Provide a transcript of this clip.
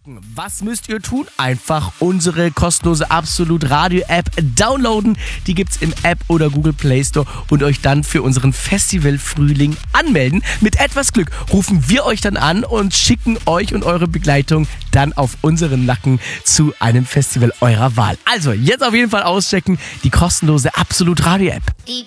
Was müsst ihr tun? Einfach unsere kostenlose Absolut Radio App downloaden. Die gibt's im App oder Google Play Store und euch dann für unseren Festival Frühling anmelden. Mit etwas Glück rufen wir euch dann an und schicken euch und eure Begleitung dann auf unseren Nacken zu einem Festival eurer Wahl. Also jetzt auf jeden Fall auschecken, die kostenlose Absolut Radio App.